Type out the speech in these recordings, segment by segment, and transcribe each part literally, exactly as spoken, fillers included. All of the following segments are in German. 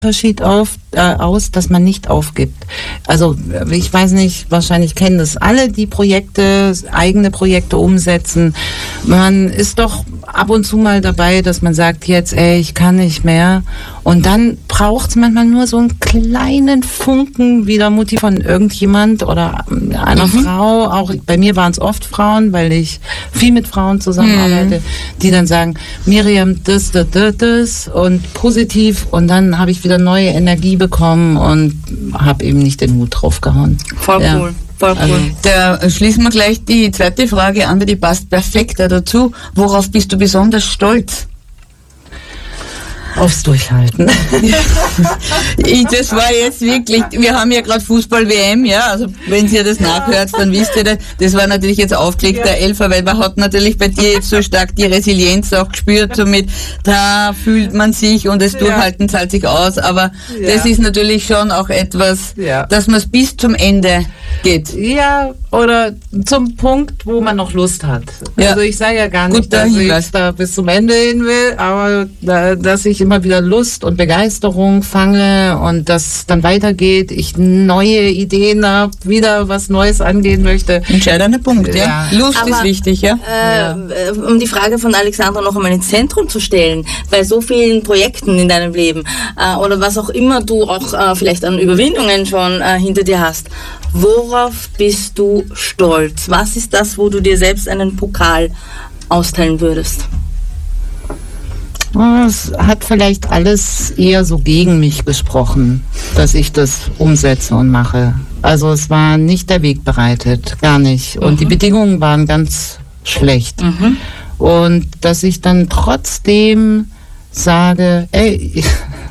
Unterschied auf, äh, aus, dass man nicht aufgibt. Also ich weiß nicht, wahrscheinlich kennen das alle, die Projekte, eigene Projekte umsetzen. Man ist doch ab und zu mal dabei, dass man sagt, jetzt, ey, ich kann nicht mehr. Und dann braucht es manchmal nur so einen kleinen Funken wieder Mutti von irgendjemand oder einer mhm. Frau. Auch bei mir waren es oft Frauen, weil ich viel mit Frauen zusammenarbeite, mhm. die dann sagen, Miriam, das, das, das, das und positiv. Und dann habe ich wieder neue Energie bekommen und habe eben nicht den Mut draufgehauen. Voll ja. cool. Voll cool. Also, da schließen wir gleich die zweite Frage an, die passt perfekt dazu. Worauf bist du besonders stolz? Aufs Durchhalten. ich, das war jetzt wirklich, wir haben ja gerade Fußball-W M, ja, also wenn ihr das nachhört, dann wisst ihr das, das war natürlich jetzt aufgelegter ja. Elfer, weil man hat natürlich bei dir jetzt so stark die Resilienz auch gespürt, somit da fühlt man sich und das Durchhalten ja. zahlt sich aus, aber ja. das ist natürlich schon auch etwas, ja. dass man es bis zum Ende geht. Ja, oder zum Punkt, wo man noch Lust hat. Ja. Also ich sage ja gar nicht, Gut, dass ich da bis zum Ende hin will, aber da, dass ich immer wieder Lust und Begeisterung fange und das dann weitergeht, ich neue Ideen habe, wieder was Neues angehen möchte. Entscheidender Punkt, ja. ja. Lust aber, ist wichtig, ja? Äh, ja. Um die Frage von Alexandra noch einmal ins Zentrum zu stellen, bei so vielen Projekten in deinem Leben äh, oder was auch immer du auch äh, vielleicht an Überwindungen schon äh, hinter dir hast, worauf bist du stolz? Was ist das, wo du dir selbst einen Pokal austeilen würdest? Es hat vielleicht alles eher so gegen mich gesprochen, dass ich das umsetze und mache. Also es war nicht der Weg bereitet, gar nicht. Und mhm. die Bedingungen waren ganz schlecht. Mhm. Und dass ich dann trotzdem sage, ey,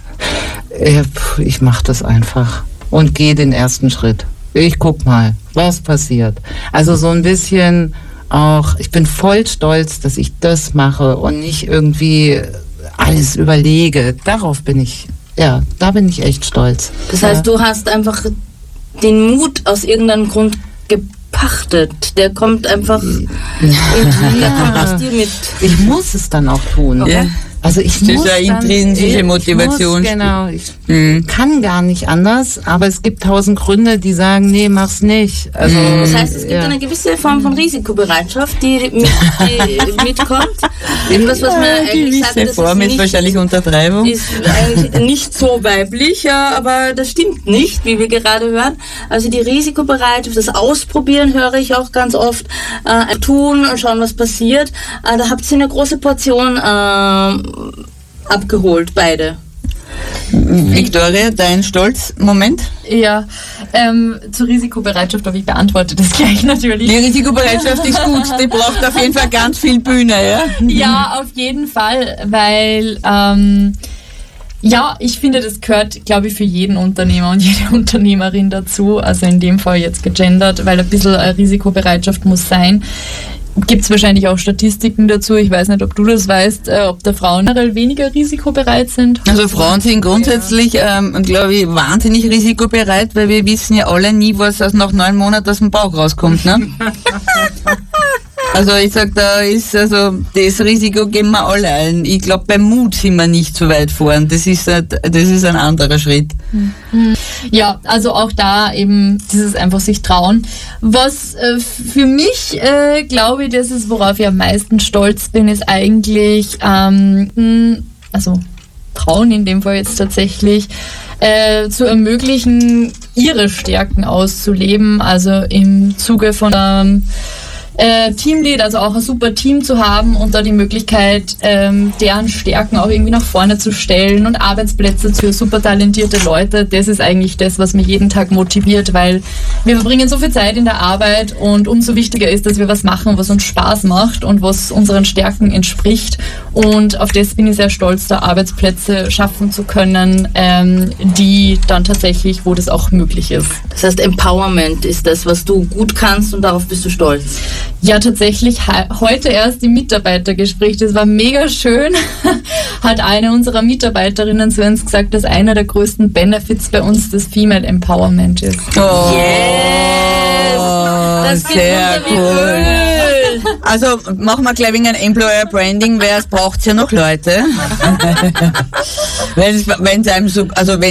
ich mache das einfach und gehe den ersten Schritt. Ich guck mal, was passiert. Also so ein bisschen auch, ich bin voll stolz, dass ich das mache und nicht irgendwie alles überlege. Darauf bin ich, ja, da bin ich echt stolz. Das heißt, ja. du hast einfach den Mut aus irgendeinem Grund gepachtet. Der kommt einfach ja. der kommt aus dir mit. Ich muss es dann auch tun. Ja. Also ich das muss ist eine intrinsische dann, Motivation. Ich muss, genau, ich mhm. kann gar nicht anders, aber es gibt tausend Gründe, die sagen, nee, mach's nicht. Also, mhm. Das heißt, es gibt ja. eine gewisse Form von Risikobereitschaft, die, mit, die mitkommt. Etwas, was man ja, eigentlich sagt, das Form ist, ist nicht, wahrscheinlich Untertreibung. Ist eigentlich nicht so weiblich, ja, aber das stimmt nicht, wie wir gerade hören. Also die Risikobereitschaft, das Ausprobieren höre ich auch ganz oft, äh, tun und schauen, was passiert. Äh, da habt ihr eine große Portion äh, abgeholt, beide. Victoria, dein Stolzmoment? Ja, ähm, zur Risikobereitschaft habe ich beantwortet das gleich natürlich. Die Risikobereitschaft ist gut, die braucht auf jeden Fall ganz viel Bühne, ja? Ja, auf jeden Fall, weil ähm, ja, ich finde, das gehört, glaube ich, für jeden Unternehmer und jede Unternehmerin dazu, also in dem Fall jetzt gegendert, weil ein bisschen Risikobereitschaft muss sein. Gibt es wahrscheinlich auch Statistiken dazu. Ich weiß nicht, ob du das weißt, äh, ob da Frauen generell weniger risikobereit sind. Also Frauen sind grundsätzlich, ja. ähm, glaube ich, wahnsinnig risikobereit, weil wir wissen ja alle nie, was aus nach neun Monaten aus dem Bauch rauskommt, ne? Also ich sag, da ist also das Risiko geben wir alle ein. Ich glaube, beim Mut sind wir nicht so weit vorn. Das ist ein, das ist ein anderer Schritt. Ja, also auch da eben dieses einfach sich trauen. Was äh, für mich, äh, glaube ich, das ist, worauf ich am meisten stolz bin, ist eigentlich, ähm, also Frauen in dem Fall jetzt tatsächlich, äh, zu ermöglichen, ihre Stärken auszuleben. Also im Zuge von ähm, Äh, Teamlead, also auch ein super Team zu haben und da die Möglichkeit, ähm, deren Stärken auch irgendwie nach vorne zu stellen und Arbeitsplätze für super talentierte Leute, das ist eigentlich das, was mich jeden Tag motiviert, weil wir verbringen so viel Zeit in der Arbeit und umso wichtiger ist, dass wir was machen, was uns Spaß macht und was unseren Stärken entspricht, und auf das bin ich sehr stolz, da Arbeitsplätze schaffen zu können, ähm, die dann tatsächlich, wo das auch möglich ist. Das heißt, Empowerment ist das, was du gut kannst, und darauf bist du stolz. Ja, tatsächlich heute erst im Mitarbeitergespräch, das war mega schön, hat eine unserer Mitarbeiterinnen zu uns gesagt, dass einer der größten Benefits bei uns das Female Empowerment ist. Oh, yes! Das sehr cool. Also machen wir gleich wegen ein Employer Branding, weil es braucht ja noch Leute. wenn es einem so, also wenn